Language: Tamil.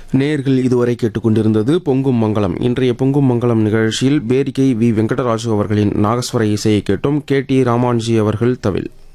நேயர்கள் இதுவரை கேட்டுக்கொண்டிருந்தது பொங்கும் மங்களம். இன்றைய பொங்கும் மங்களம் நிகழ்ச்சியில் பேரிக்கை வி வெங்கடராஜு அவர்களின் நாகஸ்வர இசையை கேட்டோம். கே டி ராமான்ஜி அவர்கள் தவில்.